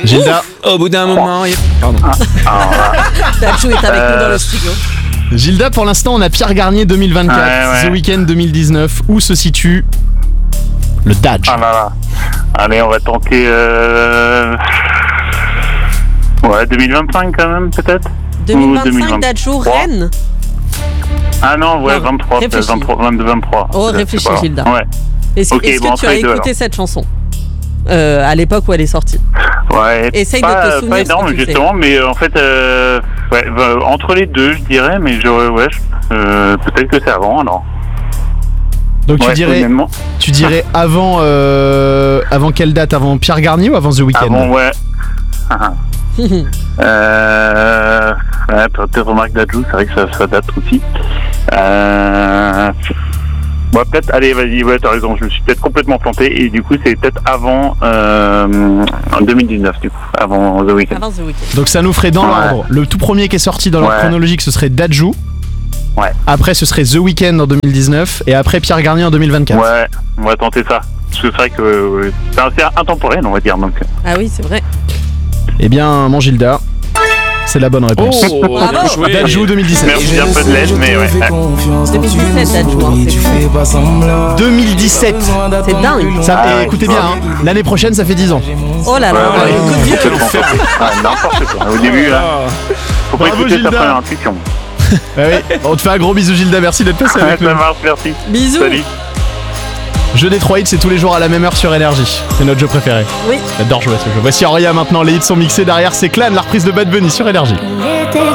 Gilda. Au bout d'un moment, pardon. Dadju est avec nous dans le studio. Gilda, pour l'instant, on a Pierre Garnier 2024, Ouais. The Weeknd 2019. Où se situe le Dadj? Ah là là. Allez, on va tenter... Ouais, 2025 quand même, peut-être. 2025, Dadju, Rennes. Ah non, ouais, Non, 23, peut-être réfléchis. 22, 23. Oh, peut-être, réfléchis, je sais pas. Gilda. Ouais. Est-ce Ok, est-ce bon, que tu as entre les deux, écouté alors. cette chanson à l'époque où elle est sortie? Ouais, Essaye de te pas souvenir ce que énorme tu sais. justement, mais en fait, entre les deux, je dirais, mais peut-être que c'est avant alors. Donc Ouais, honnêtement. tu dirais avant quelle date? Avant Pierre Garnier ou avant The Weeknd? Avant, ouais. Peut-être Marc Dadju, c'est vrai que ça date aussi. Ouais, peut-être, allez, vas-y, ouais, t'as raison, je me suis peut-être complètement planté, et du coup, c'est peut-être avant 2019, du coup, avant The Weeknd. Avant The Weeknd. Donc ça nous ferait dans Ouais. l'ordre. Le tout premier qui est sorti dans l'ordre Ouais. chronologique, ce serait Dadju. Ouais. Après, ce serait The Weeknd en 2019. Et après, Pierre Garnier en 2024. Ouais, on va tenter ça. Parce que c'est vrai que c'est assez intemporel, on va dire, donc. Ah oui, c'est vrai. Eh bien, mon Gilda, c'est la bonne réponse. Oh, Bravo. bien joué. Dadju 2017. Merci, un peu de l'aide, mais ouais. 2017, Dadju, hein, c'est 2017. C'est dingue. Ça, Ah et ouais. écoutez bien, hein, l'année prochaine, ça fait 10 ans. Oh là là, Ouais, le coup de vieux. n'importe quoi. Au début, là, faut pas Bravo, écouter sa Gilda. première intuition. Ah oui. On te fait un gros bisou, Gilda. Merci d'être passé avec nous. Ça marche, merci. Bisous. Salut. Jeu des 3 hits, c'est tous les jours à la même heure sur Énergie. C'est notre jeu préféré. Oui. J'adore jouer à ce jeu. Voici Aria maintenant. Les hits sont mixés. Derrière, c'est Clan, la reprise de Bad Bunny sur Énergie. Il était